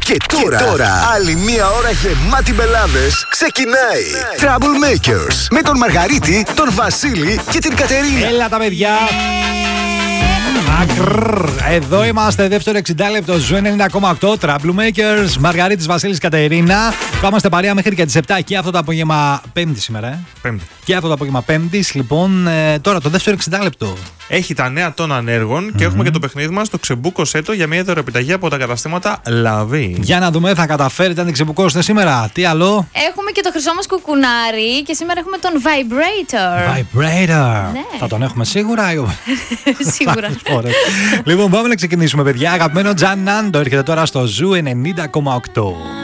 Και τώρα, άλλη μία ώρα γεμάτη μπελάδες ξεκινάει. Troublemakers με τον Μαργαρίτη, τον Βασίλη και την Κατερίνα. Έλα τα παιδιά. Εδώ είμαστε, δεύτερο 60 λεπτό, Ζου 90,8, Troublemakers, Μαργαρίτης, Βασίλης, Κατερίνα. Είμαστε παρέα μέχρι και τις 7 και αυτό το απόγευμα, Πέμπτη σήμερα, Πέμπτη. Και αυτό το απόγευμα Πέμπτης, λοιπόν, τώρα το δεύτερο 60 λεπτό. Έχει τα νέα των ανέργων και έχουμε και το παιχνίδι μας, το ξεμπούκωσέ το, για μια δωρεοπιταγή από τα καταστήματα Λαβή. Για να δούμε, θα καταφέρετε να την ξεμπουκώσετε σήμερα. Τι άλλο? Έχουμε και το χρυσό μας κουκουνάρι και σήμερα έχουμε τον Vibrator. Vibrator. Ναι. Θα τον έχουμε σίγουρα. Σίγουρα. Λοιπόν, πάμε να ξεκινήσουμε, παιδιά. Αγαπημένο Τζαν Νάντο έρχεται τώρα στο Ζου 90,8.